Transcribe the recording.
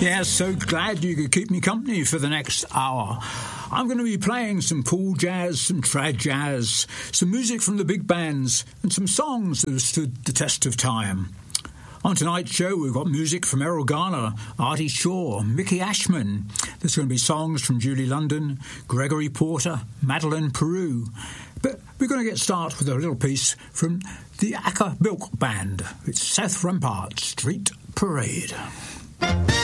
Yes, so glad you could keep me company for the next hour. I'm going to be playing some cool jazz, some trad jazz, some music from the big bands, and some songs that have stood the test of time. On tonight's show, we've got music from Errol Garner, Artie Shaw, Mickey Ashman. There's going to be songs from Julie London, Gregory Porter, Madeleine Peru. But we're going to get started with a little piece from the Acker Bilk Band. It's Seth Rampart, Street Parade.